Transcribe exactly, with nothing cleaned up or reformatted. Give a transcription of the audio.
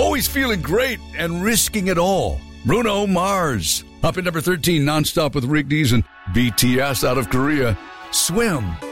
Always feeling great and risking it all. Bruno Mars. Up at number thirteen, Nonstop with Rick Dees and B T S out of Korea. Swim.